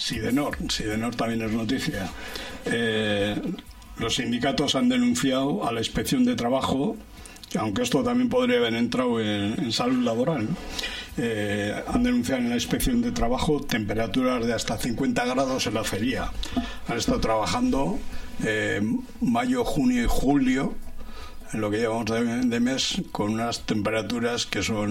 Sidenor también es noticia. Los sindicatos han denunciado a la Inspección de Trabajo, aunque esto también podría haber entrado en salud laboral, ¿no? Han denunciado en la Inspección de Trabajo temperaturas de hasta 50 grados en la feria. Han estado trabajando mayo, junio y julio, en lo que llevamos de mes, con unas temperaturas que son